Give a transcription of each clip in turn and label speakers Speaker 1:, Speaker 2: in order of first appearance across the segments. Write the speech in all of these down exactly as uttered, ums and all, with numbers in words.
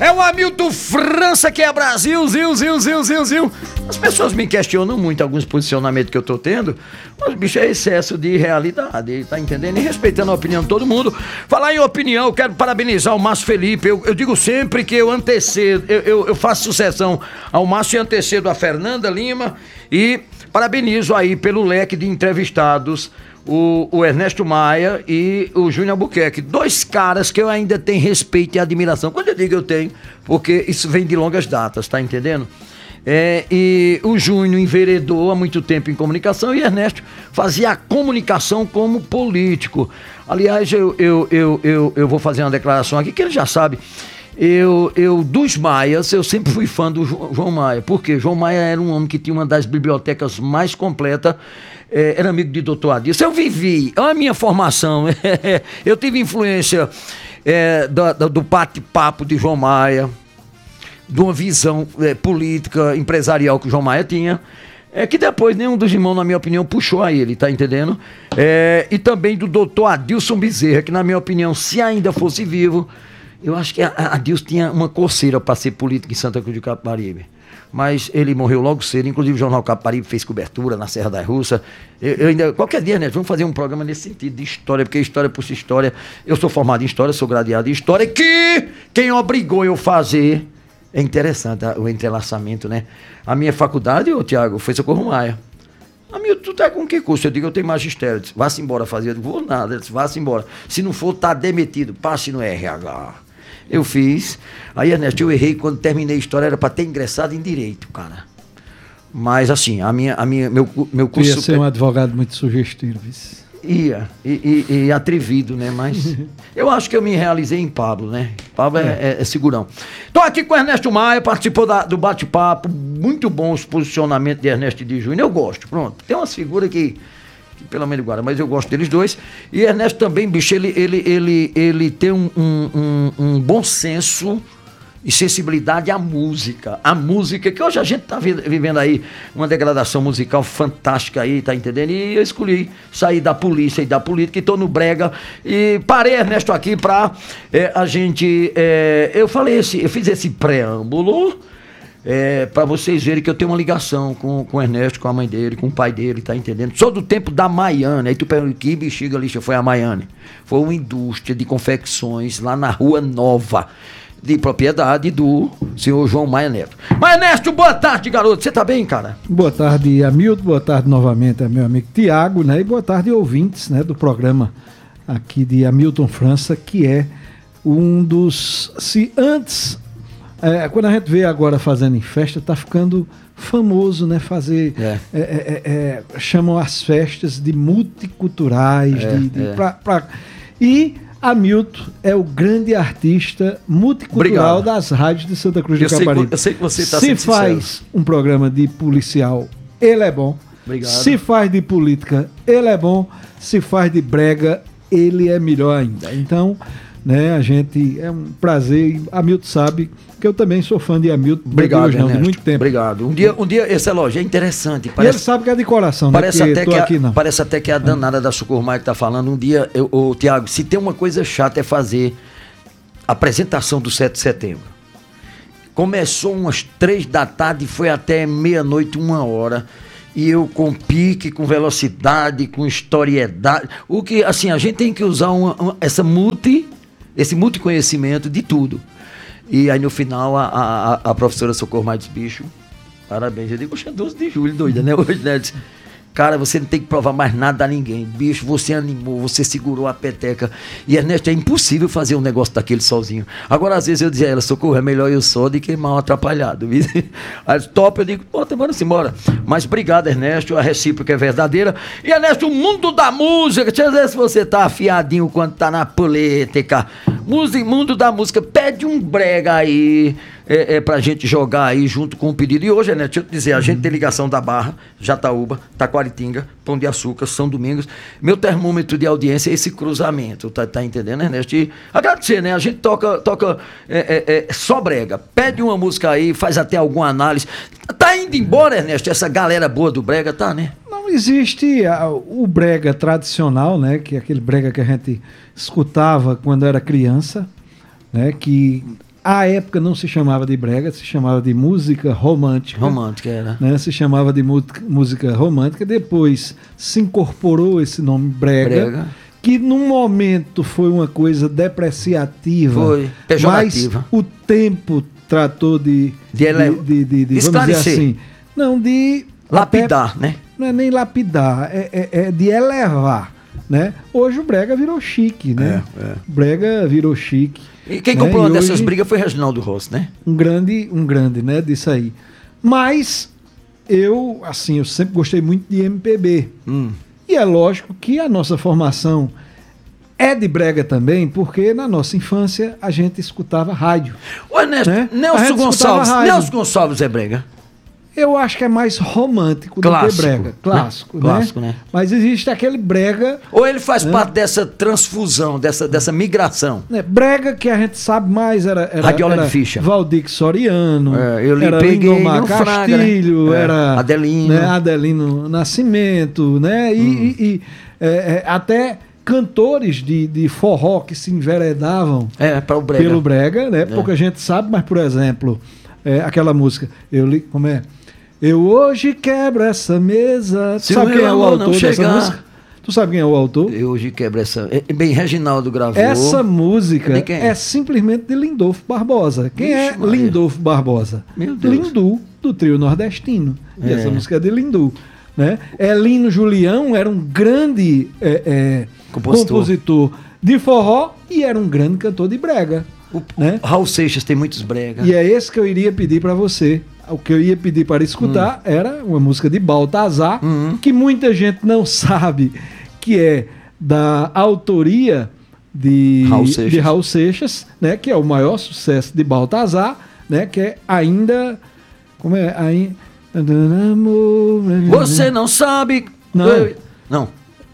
Speaker 1: É o Hamilton França que é Brasil, zil, zil, zil, zil, zil. As pessoas me questionam muito alguns posicionamentos que eu tô tendo, mas, bicho, é excesso de realidade, tá entendendo? E respeitando a opinião de todo mundo. Falar em opinião, eu quero parabenizar o Márcio Felipe. Eu, eu digo sempre que eu antecedo, eu, eu, eu faço sucessão ao Márcio e antecedo a Fernanda Lima. E parabenizo aí pelo leque de entrevistados, o, o Ernesto Maia e o Júnior Albuquerque. Dois caras que eu ainda tenho respeito e admiração. Quando eu digo eu tenho, porque isso vem de longas datas, tá entendendo? É, e o Júnior enveredou há muito tempo em comunicação e Ernesto fazia a comunicação como político. Aliás, eu, eu, eu, eu, eu vou fazer uma declaração aqui que ele já sabe. Eu, eu, dos Maias, eu sempre fui fã do João Maia. Por quê? João Maia era um homem que tinha uma das bibliotecas mais completas. É, era amigo de doutor Adilson. Eu vivi, é a minha formação. Eu tive influência é, do, do bate-papo de João Maia, de uma visão é, política, empresarial que o João Maia tinha, é que depois nenhum dos irmãos, na minha opinião, puxou a ele, tá entendendo? É, e também do doutor Adilson Bezerra, que na minha opinião, se ainda fosse vivo, eu acho que a, a Adilson tinha uma coceira para ser político em Santa Cruz de Capibaribe. Mas ele morreu logo cedo, inclusive o Jornal Capibaribe fez cobertura na Serra da Russa. Eu, eu ainda, qualquer dia, né, vamos fazer um programa nesse sentido de história, porque história por si história. Eu sou formado em história, sou graduado em história, que quem obrigou eu fazer... É interessante o entrelaçamento, né? A minha faculdade, ô Tiago, foi Socorro Maia. Amigo, tu tá com que curso? Eu digo, eu tenho magistério. Eu disse, vá-se embora fazer. Eu digo, vou nada. Ele disse, vá-se embora. Se não for, tá demitido. Passe no R H. Eu fiz. Aí, Ernesto, eu errei quando terminei a história, era pra ter ingressado em Direito, cara. Mas, assim, a minha, a minha, meu, meu curso...
Speaker 2: Eu ia ser um advogado muito sugestivo, viu?
Speaker 1: Ia, e, e, e atrevido, né? Mas eu acho que eu me realizei em Pablo, né? Pablo é, é, é segurão. Tô aqui com o Ernesto Maia, participou da, do bate-papo. Muito bom os posicionamentos de Ernesto e de Júnior. Eu gosto, pronto. Tem umas figuras que, que pelo menos guarda, mas eu gosto deles dois. E Ernesto também, bicho, ele, ele, ele, ele tem um, um, um, um bom senso e sensibilidade à música. A música, que hoje a gente tá vivendo aí uma degradação musical fantástica aí, tá entendendo? E eu escolhi sair da polícia e da política e tô no brega. E parei, Ernesto, aqui pra é, a gente... É, eu falei esse, eu fiz esse preâmbulo é, pra vocês verem que eu tenho uma ligação com, com o Ernesto, com a mãe dele, com o pai dele, tá entendendo? Sou do tempo da Maiane. Aí tu pergunta, que bexiga lixa foi a Maiane? Foi uma indústria de confecções lá na Rua Nova, de propriedade do senhor João Maia Neto. Mas, Ernesto, boa tarde, garoto. Você tá bem, cara?
Speaker 2: Boa tarde, Hamilton. Boa tarde novamente a meu amigo Tiago, né? E boa tarde, ouvintes, né, do programa aqui de Hamilton França, que é um dos... Se antes... É, quando a gente vê agora fazendo em festa, tá ficando famoso, né? Fazer... É. É, é, é, chamam as festas de multiculturais. É, de, de, é. Pra, pra, e... Hamilton é o grande artista multicultural Obrigado. Das rádios de Santa Cruz de Capibaribe.
Speaker 1: Eu sei que você está
Speaker 2: Se faz sincero. Um programa de policial, ele é bom.
Speaker 1: Obrigado.
Speaker 2: Se faz de política, ele é bom. Se faz de brega, ele é melhor ainda. Então, né, a gente, é um prazer. Hamilton sabe que eu também sou fã de Hamilton.
Speaker 1: Obrigado,
Speaker 2: hoje, não, de muito tempo.
Speaker 1: Obrigado. Um dia, um dia esse elogio é interessante.
Speaker 2: Parece, e ele sabe que é de coração,
Speaker 1: parece
Speaker 2: né?
Speaker 1: Até que
Speaker 2: aqui,
Speaker 1: a,
Speaker 2: não.
Speaker 1: Parece até que é a danada da Socorro Maia que tá falando. Um dia, eu, o Tiago, se tem uma coisa chata é fazer a apresentação do sete de setembro. Começou umas três da tarde e foi até meia-noite, uma hora. E eu com pique, com velocidade, com historiedade. O que, assim, a gente tem que usar uma, uma, essa multi, esse multiconhecimento de tudo. E aí no final a, a, a professora Socorro Maia disse, bicho, parabéns. Eu digo, oxe, é doze de julho, doida, né? Hoje, né? Disse, cara, você não tem que provar mais nada a ninguém. Bicho, você animou, você segurou a peteca. E, Ernesto, é impossível fazer um negócio daquele sozinho. Agora, às vezes, eu dizia a ela, Socorro, é melhor eu só do que mal atrapalhado. Aí, top, eu digo, bota, bora se embora. Mas obrigado, Ernesto, a recíproca é verdadeira. E, Ernesto, o mundo da música, deixa eu ver se você tá afiadinho quando tá na política. Música, mundo da música, pede um brega aí, é, é, pra gente jogar aí junto com o pedido. E hoje, Ernesto, deixa eu te dizer, a gente tem ligação da Barra, Jataúba, Taquaritinga, Pão de Açúcar, São Domingos. Meu termômetro de audiência é esse cruzamento, tá, tá entendendo, Ernesto? E agradecer, né? A gente toca, toca é, é, é, só brega. Pede uma música aí, faz até alguma análise. Tá indo embora, Ernesto, essa galera boa do brega, tá, né?
Speaker 2: Não existe a, o brega tradicional, né? Que é aquele brega que a gente escutava quando era criança, né? Que à época não se chamava de brega, se chamava de música romântica.
Speaker 1: Romântica era.
Speaker 2: Né? Se chamava de música romântica. Depois se incorporou esse nome brega, brega. que num momento foi uma coisa depreciativa.
Speaker 1: Foi, pejorativa.
Speaker 2: Mas o tempo tratou de...
Speaker 1: De, ele...
Speaker 2: de, de, de, de vamos dizer assim, não, de...
Speaker 1: Lapidar,
Speaker 2: até,
Speaker 1: né?
Speaker 2: Não é nem lapidar, é, é, é de elevar, né? Hoje o brega virou chique, né?
Speaker 1: É, é.
Speaker 2: Brega virou chique.
Speaker 1: E quem
Speaker 2: né?
Speaker 1: comprou
Speaker 2: e
Speaker 1: uma dessas
Speaker 2: hoje,
Speaker 1: brigas foi Reginaldo Rossi, né?
Speaker 2: Um grande, um grande, né? Disso aí. Mas eu, assim, eu sempre gostei muito de M P B. Hum. E é lógico que a nossa formação é de brega também, porque na nossa infância a gente escutava rádio.
Speaker 1: Ô Ernesto, né? Nelson Gonçalves, Nelson Gonçalves é brega?
Speaker 2: Eu acho que é mais romântico
Speaker 1: clássico,
Speaker 2: do que brega. Clássico,
Speaker 1: né?
Speaker 2: né?
Speaker 1: Clássico, né?
Speaker 2: Mas existe aquele brega...
Speaker 1: Ou ele faz
Speaker 2: né?
Speaker 1: parte dessa transfusão, dessa, dessa migração.
Speaker 2: É, brega que a gente sabe mais era... era
Speaker 1: Radiola
Speaker 2: era
Speaker 1: de Ficha.
Speaker 2: Valdir Soriano,
Speaker 1: é, eu lhe
Speaker 2: era
Speaker 1: peguei
Speaker 2: Lindomar Castilho,
Speaker 1: Fraga, né?
Speaker 2: era...
Speaker 1: É, Adelino.
Speaker 2: Né? Adelino Nascimento, né? E, hum. e, e é, é, até... cantores de, de forró que se enveredavam
Speaker 1: é, para o brega.
Speaker 2: pelo brega, né?
Speaker 1: É.
Speaker 2: Pouca gente sabe, mas, por exemplo, é, aquela música, eu li, como é? Eu hoje quebro essa mesa. Tu sabe quem é o autor dessa música? Tu sabe quem é o autor?
Speaker 1: Eu hoje quebro essa... É, bem, Reginaldo gravou.
Speaker 2: Essa música
Speaker 1: é?
Speaker 2: é simplesmente de Lindolfo Barbosa. Quem Vixe, é Maria. Lindolfo Barbosa?
Speaker 1: Meu Deus.
Speaker 2: Lindu, do trio nordestino. E
Speaker 1: é.
Speaker 2: essa música é de Lindu. Né? Elino Julião era um grande é, é, compositor. compositor de forró e era um grande cantor de brega.
Speaker 1: O,
Speaker 2: né?
Speaker 1: o Raul Seixas tem muitos bregas.
Speaker 2: E é esse que eu iria pedir para você. O que eu ia pedir para escutar hum. era uma música de Baltazar, hum. que muita gente não sabe que é da autoria de Raul Seixas, de Raul Seixas, né? Que é o maior sucesso de Baltazar, né? Que é ainda... Como é? Ainda...
Speaker 1: Você não sabe.
Speaker 2: Não.
Speaker 1: Eu... Não.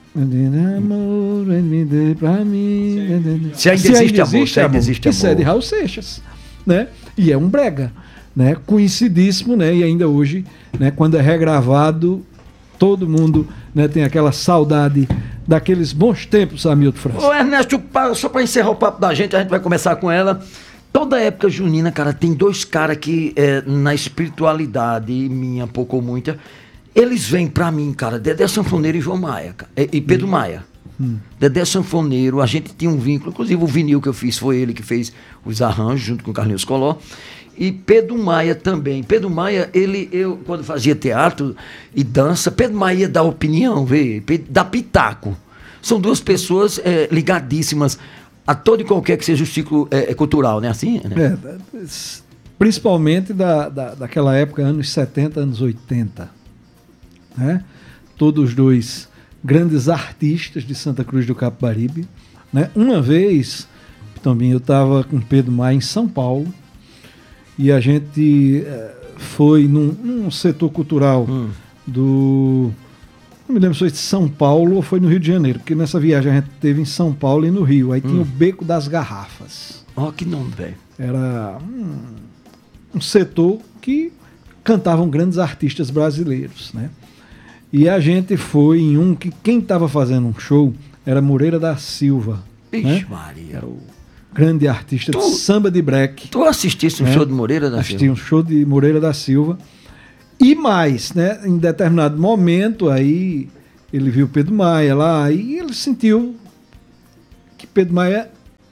Speaker 1: Se ainda existe amor, se ainda existe amor.
Speaker 2: Isso é de Raul Seixas, né? E é um brega, né? Conhecidíssimo, né? E ainda hoje, né? Quando é regravado, todo mundo, né? Tem aquela saudade daqueles bons tempos, Hamilton França.
Speaker 1: Ô Ernesto, só para encerrar o papo da gente, a gente vai começar com ela. Toda época junina, cara, tem dois caras que é, na espiritualidade minha, pouco ou muita, eles vêm pra mim, cara, Dedé Sanfoneiro e João Maia, cara, e, e Pedro hum. Maia. Hum. Dedé Sanfoneiro, a gente tinha um vínculo, inclusive o vinil que eu fiz foi ele que fez os arranjos junto com o Carlinhos Coló. E Pedro Maia também. Pedro Maia, ele, eu, quando fazia teatro e dança, Pedro Maia dá opinião, vê, dá pitaco. São duas pessoas é, ligadíssimas a todo e qualquer que seja o ciclo é, cultural, né? Assim, né?
Speaker 2: É, principalmente da, da, daquela época, anos setenta, anos oitenta. Né? Todos dois grandes artistas de Santa Cruz do Capibaribe. Né? Uma vez, também eu estava com Pedro Maia em São Paulo e a gente é, foi num, num setor cultural hum. do... Não me lembro se foi de São Paulo ou foi no Rio de Janeiro, porque nessa viagem a gente teve em São Paulo e no Rio. Aí hum. tinha o Beco das Garrafas.
Speaker 1: Ó, oh, que nome, velho.
Speaker 2: Era um, um setor que cantavam grandes artistas brasileiros, né? E a gente foi em um que quem estava fazendo um show era Moreira da Silva.
Speaker 1: Ixi,
Speaker 2: né?
Speaker 1: Maria.
Speaker 2: Era o grande artista tu, de samba de break.
Speaker 1: Tu assististe um né? show de Moreira da
Speaker 2: Assisti
Speaker 1: Silva?
Speaker 2: Assisti um show de Moreira da Silva. E mais, né? Em determinado momento, aí ele viu Pedro Maia lá e ele sentiu que Pedro Maia,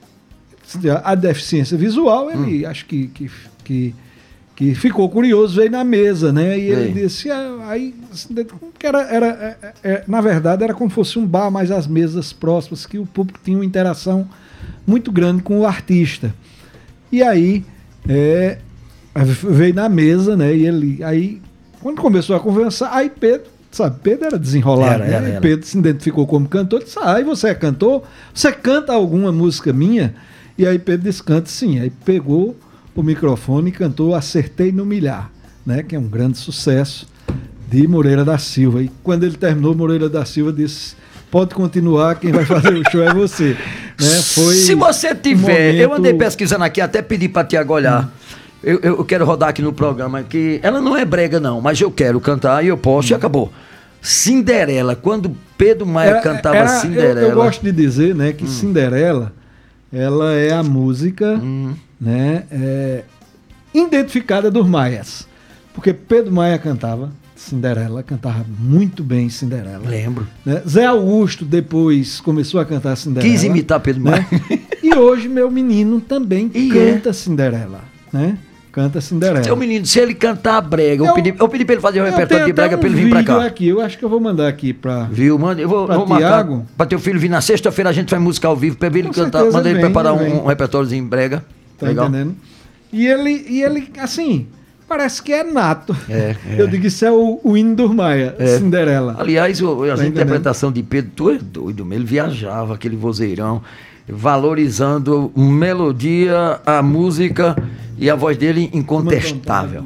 Speaker 2: a deficiência visual, ele hum. acho que, que, que, que ficou curioso, veio na mesa, né? E ele Ei. disse, aí, que era, era, é, é, na verdade, era como se fosse um bar, mas as mesas próximas, que o público tinha uma interação muito grande com o artista. E aí, é, veio na mesa, né? E ele, aí, quando começou a conversar, aí Pedro, sabe, Pedro era desenrolado, era, né? Era, era. Pedro se identificou como cantor, disse, ah, aí você é cantor? Você canta alguma música minha? E aí Pedro disse, canta sim. Aí pegou o microfone e cantou Acertei no Milhar, né? Que é um grande sucesso de Moreira da Silva. E quando ele terminou, Moreira da Silva disse, pode continuar, quem vai fazer o show é você. Né? Foi
Speaker 1: Se você tiver,
Speaker 2: um momento...
Speaker 1: eu andei pesquisando aqui, até pedi para Tiago olhar. Hum. Eu, eu quero rodar aqui no programa, que ela não é brega não, mas eu quero cantar e eu posso hum. e acabou. Cinderela, quando Pedro Maia era, cantava era, Cinderela...
Speaker 2: Eu, eu gosto de dizer, né, que hum. Cinderela ela é a música
Speaker 1: Hum.
Speaker 2: né, é, identificada dos Maias. Porque Pedro Maia cantava Cinderela, cantava muito bem Cinderela.
Speaker 1: Lembro.
Speaker 2: Né? Zé Augusto depois começou a cantar Cinderela.
Speaker 1: Quis imitar Pedro Maia.
Speaker 2: Né? E hoje meu menino também
Speaker 1: E
Speaker 2: canta é. Cinderela. Né? Canta Cinderela.
Speaker 1: Seu menino, se ele cantar brega, eu, eu pedi, eu pedi pra ele fazer um repertório de brega
Speaker 2: um
Speaker 1: pra ele vir pra cá.
Speaker 2: Aqui, eu acho que eu vou mandar aqui pra.
Speaker 1: Viu, mano? Eu vou,
Speaker 2: pra
Speaker 1: vou marcar
Speaker 2: Tiago.
Speaker 1: pra teu filho vir na sexta-feira, a gente vai música ao vivo pra ele
Speaker 2: Com
Speaker 1: cantar.
Speaker 2: certeza
Speaker 1: Manda ele
Speaker 2: vem,
Speaker 1: preparar
Speaker 2: vem.
Speaker 1: um, um repertóriozinho brega.
Speaker 2: Tá
Speaker 1: Legal?
Speaker 2: entendendo? E ele, e ele, assim, parece que é nato.
Speaker 1: É, é.
Speaker 2: Eu digo, isso é o, o hino dos Maia,
Speaker 1: É.
Speaker 2: Cinderela.
Speaker 1: Aliás, o, a
Speaker 2: Tá
Speaker 1: interpretação de Pedro, tu é doido, meu. Ele viajava, aquele vozeirão, valorizando melodia, a música e a voz dele incontestável.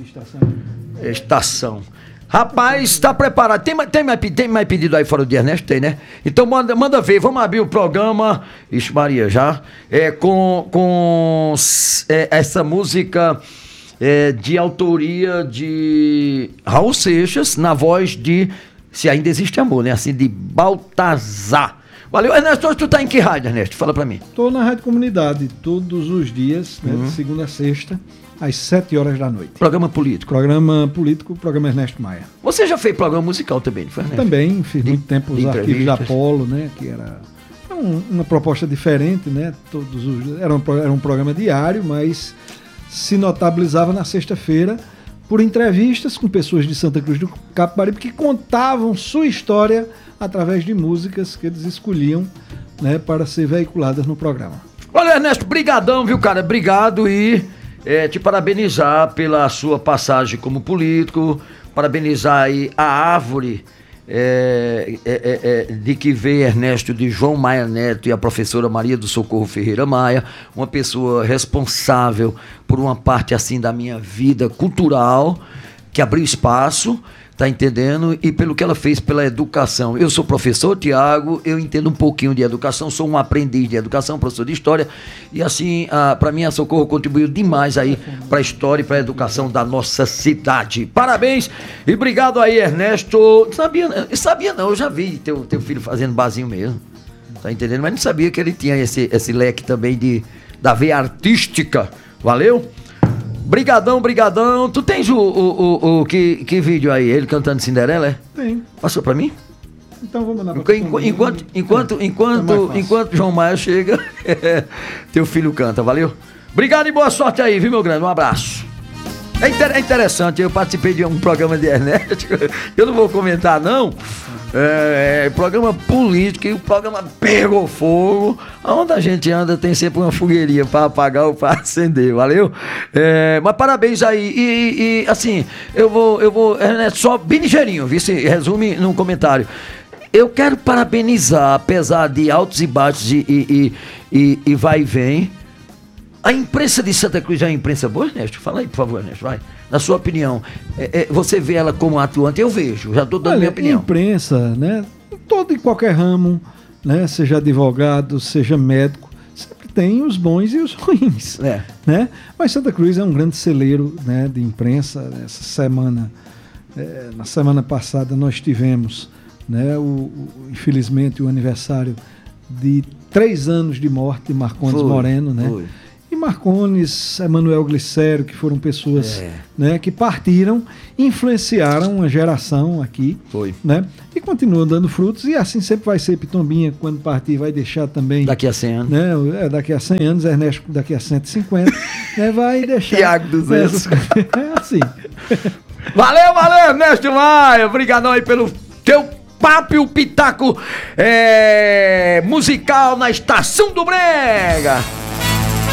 Speaker 1: Estação. Rapaz, tá preparado? Tem, mais- tem, mais, pe- tem mais pedido aí fora de Ernesto? Tem, né? Então manda, manda ver, vamos abrir o programa. Ixi, Maria, já. É, com com s- é, essa música é, de autoria de Raul Seixas, na voz de Se Ainda Existe Amor, né? Assim, de Baltazar. Valeu, Ernesto. Hoje tu tá em que rádio, Ernesto? Fala pra mim.
Speaker 2: Estou na Rádio Comunidade todos os dias, né,
Speaker 1: Uhum.
Speaker 2: de segunda a sexta, às sete horas da noite.
Speaker 1: Programa político.
Speaker 2: Programa político, programa Ernesto Maia.
Speaker 1: Você já fez programa musical também, não foi, Ernesto?
Speaker 2: Também fiz
Speaker 1: De-
Speaker 2: muito tempo
Speaker 1: de
Speaker 2: os arquivos da
Speaker 1: entrevistas.
Speaker 2: Apolo, né, que era um- uma proposta diferente, né, todos os, era, um, pro- era um programa diário, mas se notabilizava na sexta-feira por entrevistas com pessoas de Santa Cruz do Capibaribe que contavam sua história através de músicas que eles escolhiam, né, para ser veiculadas no programa.
Speaker 1: Olha, Ernesto, brigadão, viu, cara? Obrigado e é, te parabenizar pela sua passagem como político, parabenizar aí a árvore é, é, é, é, de que veio Ernesto de João Maia Neto e a professora Maria do Socorro Ferreira Maia, uma pessoa responsável por uma parte assim da minha vida cultural, que abriu espaço, tá entendendo? E pelo que ela fez pela educação. Eu sou professor, Tiago, eu entendo um pouquinho de educação, sou um aprendiz de educação, professor de história, e assim, para mim a Socorro contribuiu demais aí para a história e para a educação da nossa cidade. Parabéns e obrigado aí, Ernesto. Sabia, sabia não, eu já vi teu, teu filho fazendo barzinho mesmo, tá entendendo? Mas não sabia que ele tinha esse, esse leque também de, da veia artística. Valeu? Brigadão, brigadão. Tu tens o, o, o, o que, que vídeo aí? Ele cantando Cinderela, é?
Speaker 2: Tem.
Speaker 1: Passou pra mim?
Speaker 2: Então vamos mandar
Speaker 1: Enqu- enqu- Enquanto, enquanto,
Speaker 2: É, é mais
Speaker 1: enquanto,
Speaker 2: fácil.
Speaker 1: enquanto João Maia chega, teu filho canta, valeu? Obrigado e boa sorte aí, viu, meu grande? Um abraço. É, inter- é interessante, eu participei de um programa de Ernesto, eu não vou comentar não, é, é programa político e o programa pegou fogo, onde a gente anda tem sempre uma fogueirinha para apagar ou para acender, valeu? É, mas parabéns aí, e, e, e, assim, eu vou, eu vou, Ernesto, só bem ligeirinho, viu? Se resume num comentário. Eu quero parabenizar, apesar de altos e baixos e, e, e, e, e vai e vem, a imprensa de Santa Cruz é uma imprensa boa, Ernesto? Fala aí, por favor, Ernesto, vai. Na sua opinião, é, é, você vê ela como atuante? Eu vejo, já estou dando
Speaker 2: Olha,
Speaker 1: minha opinião.
Speaker 2: imprensa, né? Em todo e qualquer ramo, né? Seja advogado, seja médico, sempre tem os bons e os ruins,
Speaker 1: É.
Speaker 2: né? Mas Santa Cruz é um grande celeiro, né, de imprensa. Essa semana, é, na semana passada nós tivemos, né, o, o- infelizmente o aniversário de três anos de morte de Marcondes
Speaker 1: Foi,
Speaker 2: Moreno, né?
Speaker 1: foi.
Speaker 2: E Marcondes, Emanuel Glicério, que foram pessoas,
Speaker 1: É.
Speaker 2: né, que partiram, influenciaram uma geração aqui,
Speaker 1: Foi.
Speaker 2: né, e continuam dando frutos, e assim sempre vai ser. Pitombinha, quando partir, vai deixar também,
Speaker 1: Daqui a cem anos.
Speaker 2: né, é, daqui a cem anos, Ernesto daqui a cento e cinquenta, né, vai deixar...
Speaker 1: Tiago duzentos.
Speaker 2: É assim.
Speaker 1: Valeu, valeu, Ernesto Maia. Obrigadão aí pelo teu papo e o pitaco é, musical na Estação do Brega.